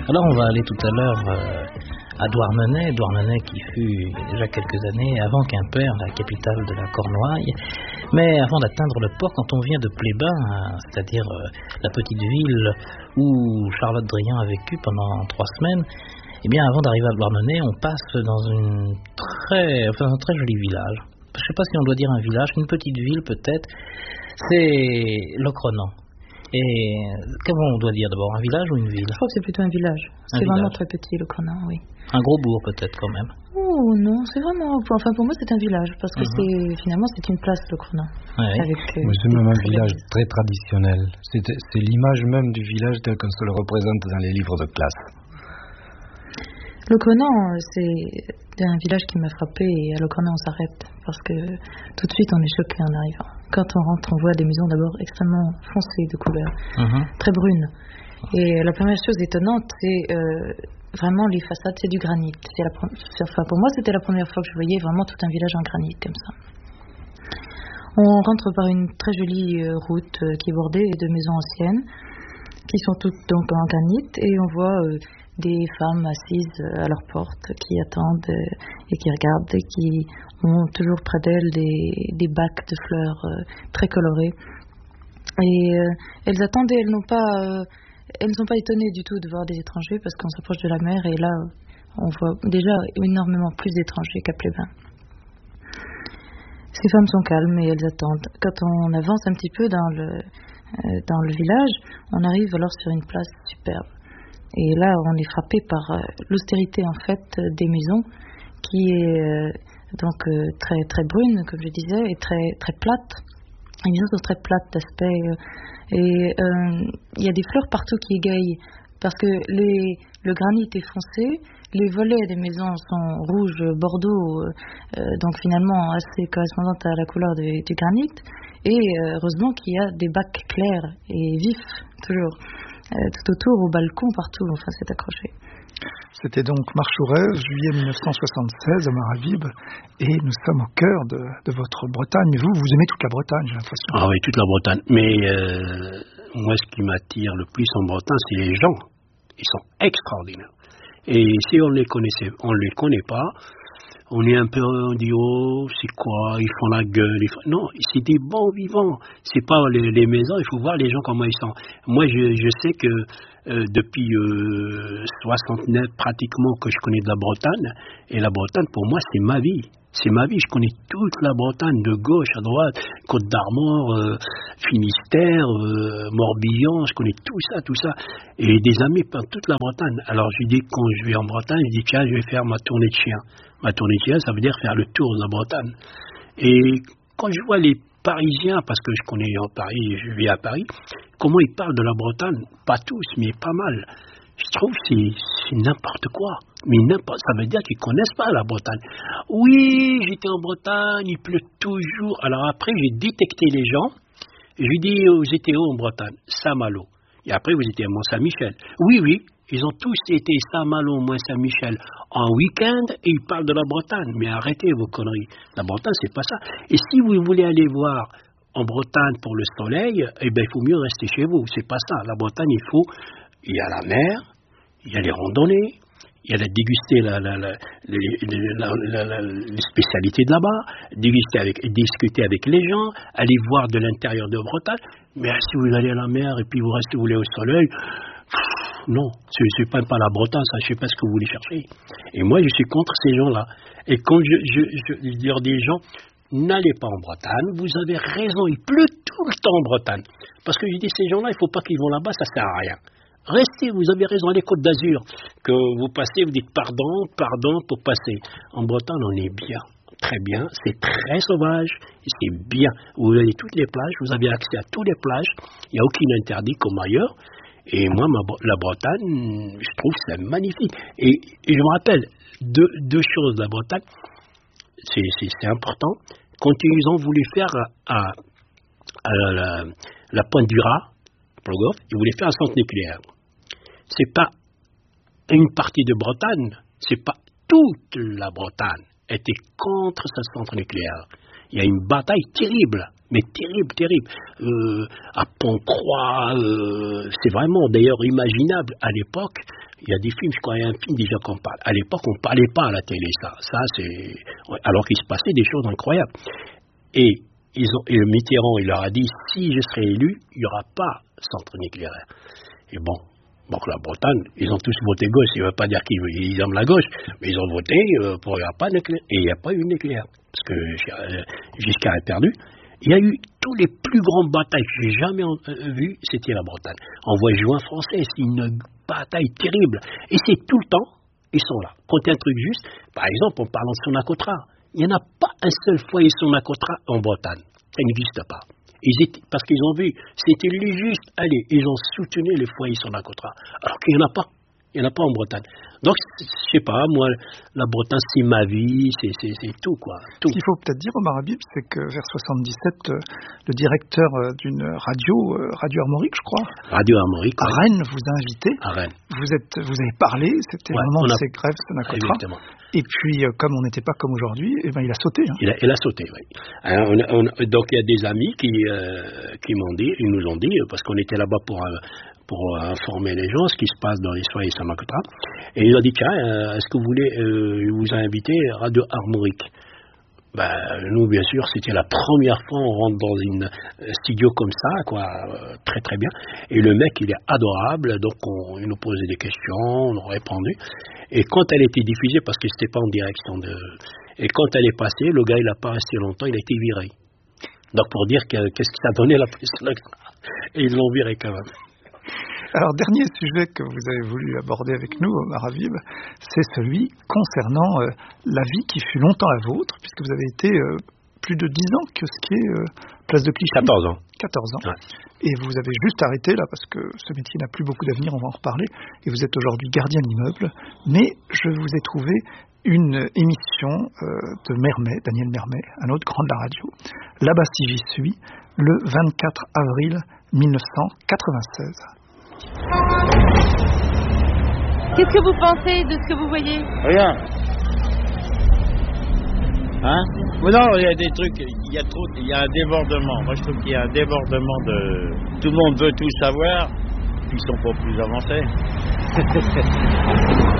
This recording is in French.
Alors on va aller tout à l'heure à Douarnenez qui fut il y a déjà quelques années avant Quimper, la capitale de la Cornouaille. Mais avant d'atteindre le port, quand on vient de Plébain, c'est-à-dire la petite ville où Charlotte Drian a vécu pendant 3 semaines, eh bien avant d'arriver à Douarnenez, on passe dans un très joli village. Je ne sais pas si on doit dire un village, une petite ville peut-être. C'est Locronan. Et comment on doit dire d'abord, un village ou une ville? Je crois que c'est plutôt un village. C'est vraiment très petit, Locronan, oui. Un gros bourg peut-être quand même. Oh non, c'est vraiment... Enfin pour moi c'est un village, parce que finalement c'est une place, Locronan. Ouais. C'est même un village très traditionnel. C'est l'image même du village tel qu'on se le représente dans les livres de classe. Locronan, c'est un village qui m'a frappé, et à Locronan on s'arrête, parce que tout de suite on est choqué en arrivant. Quand on rentre, on voit des maisons d'abord extrêmement foncées de couleur, très brunes. Et la première chose étonnante, c'est vraiment les façades, c'est du granit. Pour moi, c'était la première fois que je voyais vraiment tout un village en granit comme ça. On rentre par une très jolie route qui est bordée de maisons anciennes, qui sont toutes donc en granit, et on voit des femmes assises à leur porte qui attendent et qui regardent et qui ont toujours près d'elles des bacs de fleurs très colorés. Et elles attendent et elles ne sont pas étonnées du tout de voir des étrangers parce qu'on s'approche de la mer et là on voit déjà énormément plus d'étrangers qu'à Plébain. Ces femmes sont calmes et elles attendent. Quand on avance un petit peu dans le village, on arrive alors sur une place superbe. Et là, on est frappé par l'austérité en fait des maisons, qui est donc très très brune, comme je disais, et très très plate. Les maisons sont très plates d'aspect, et il y a des fleurs partout qui égayent, parce que le granit est foncé, les volets des maisons sont rouges bordeaux, donc finalement assez correspondantes à la couleur du granit, et heureusement qu'il y a des bacs clairs et vifs toujours. Tout autour, au balcon, partout, enfin c'est accroché. C'était donc Marchourez, juillet 1976 à Maravib, et nous sommes au cœur de votre Bretagne. Vous aimez toute la Bretagne, j'ai l'impression. Ah oui, toute la Bretagne. Mais moi, ce qui m'attire le plus en Bretagne, c'est les gens. Ils sont extraordinaires. Et si on les connaît pas, on est un peu, on dit, oh, c'est quoi, ils font la gueule. Non, c'est des bons vivants. C'est pas les maisons, il faut voir les gens comment ils sont. Moi, je sais que depuis 69 pratiquement que je connais de la Bretagne, et la Bretagne, pour moi, c'est ma vie. C'est ma vie, je connais toute la Bretagne, de gauche à droite, Côte d'Armor, Finistère, Morbihan, je connais tout ça. Et des amis par toute la Bretagne. Alors je dis, quand je vais en Bretagne, je dis, tiens, je vais faire ma tournée de chien. Ma tournée de chien, ça veut dire faire le tour de la Bretagne. Et quand je vois les Parisiens, parce que je connais en Paris, je vis à Paris, comment ils parlent de la Bretagne, pas tous, mais pas mal. Je trouve que c'est n'importe quoi. Mais ça veut dire qu'ils ne connaissent pas la Bretagne. Oui, j'étais en Bretagne, il pleut toujours. Alors après, j'ai détecté les gens. Je lui dis, vous étiez où en Bretagne? Saint-Malo. Et après, vous étiez à Mont-Saint-Michel. Oui, ils ont tous été Saint-Malo, Mont-Saint-Michel en week-end et ils parlent de la Bretagne. Mais arrêtez vos conneries. La Bretagne, c'est pas ça. Et si vous voulez aller voir en Bretagne pour le soleil, eh ben, il faut mieux rester chez vous. C'est pas ça. La Bretagne, il y a la mer, il y a les randonnées, il y a déguster les spécialités de là-bas, discuter avec les gens, aller voir de l'intérieur de Bretagne. Mais si vous allez à la mer et puis vous voulez au soleil, non, c'est pas la Bretagne, ça, je sais pas ce que vous voulez chercher. Et moi, je suis contre ces gens-là. Et quand je dis des gens, n'allez pas en Bretagne, vous avez raison, il pleut tout le temps en Bretagne. Parce que je dis, ces gens-là, il faut pas qu'ils vont là-bas, ça sert à rien. Restez, vous avez raison, les Côtes d'Azur, que vous passez, vous dites pardon pour passer. En Bretagne, on est bien, très bien, c'est très sauvage, c'est bien. Vous avez toutes les plages, vous avez accès à toutes les plages, il n'y a aucun interdit comme ailleurs. Et moi, la Bretagne, je trouve que c'est magnifique. Et je me rappelle deux choses de la Bretagne, c'est important. Quand ils ont voulu faire à la Pointe du Raz, ils voulaient faire un centre nucléaire. C'est pas une partie de Bretagne, c'est pas toute la Bretagne était contre ce centre nucléaire. Il y a une bataille terrible, mais terrible. À Pont-Croix, c'est vraiment d'ailleurs imaginable à l'époque. Il y a des films, je crois, il y a un film déjà qu'on parle. À l'époque, on ne parlait pas à la télé, ça c'est... Alors qu'il se passait des choses incroyables. Et Mitterrand, il leur a dit, si je serai élu, il n'y aura pas centre nucléaire. Et bon, la Bretagne, ils ont tous voté gauche. Ça ne veut pas dire qu'ils aiment la gauche, mais ils ont voté pour qu'il n'y a pas de nucléaire. Et il n'y a pas eu de nucléaire. Parce que Giscard est perdu. Il y a eu tous les plus grandes batailles que j'ai jamais vues, c'était la Bretagne. On voit juin français, c'est une bataille terrible. Et c'est tout le temps, ils sont là. Quand il y a un truc juste, par exemple, en parlant de Sonacotra, il n'y en a pas un seul foyer Sonacotra en Bretagne. Ça n'existe pas. Parce qu'ils ont vu, c'était les justes, allez, ils ont soutenu les foyers Sonacotra. Alors qu'il n'y en a pas. Il n'y en a pas en Bretagne. Donc, je sais pas, moi, la Bretagne, c'est ma vie, c'est tout, quoi. Tout. Ce qu'il faut peut-être dire, Omar Habib, c'est que vers 77, le directeur d'une radio Armorique, je crois. Radio Armorique. À Rennes, vous a invité. À Rennes. Vous avez parlé, c'était le moment de ces grèves Sonacotra. Exactement. Et puis, comme on n'était pas comme aujourd'hui, il a sauté. Hein. Il a sauté, oui. Alors, donc, il y a des amis qui m'ont dit, ils nous ont dit, parce qu'on était là-bas pour informer les gens ce qui se passe dans les soirées Sonacotra. Et il a dit, tiens, est-ce que vous voulez, il vous a invité Radio Armorique. Nous, bien sûr, c'était la première fois on rentre dans une studio comme ça, quoi, très très bien. Et le mec, il est adorable, donc il nous posait des questions, on a répondu. Et quand elle était diffusée, parce que c'était pas en direction et quand elle est passée, le gars, il n'a pas resté longtemps, il a été viré. Donc pour dire qu'est-ce que ça donnait la police, et ils l'ont viré quand même. Alors, dernier sujet que vous avez voulu aborder avec nous, Omar Habib, c'est celui concernant la vie qui fut longtemps la vôtre, puisque vous avez été plus de 10 ans kiosquier place de Clichy. 14 ans. 14 ans. Ouais. Et vous avez juste arrêté là, parce que ce métier n'a plus beaucoup d'avenir, on va en reparler, et vous êtes aujourd'hui gardien d'immeuble. Mais je vous ai trouvé une émission de Mermet, Daniel Mermet, un autre grand de la radio, Là-bas si j'y suis, le 24 avril 1996. Qu'est-ce que vous pensez de ce que vous voyez? Rien. Hein? Mais non, il y a des trucs, il y a un débordement. Moi, je trouve qu'il y a un débordement de... Tout le monde veut tout savoir, puis ils sont pas plus avancés.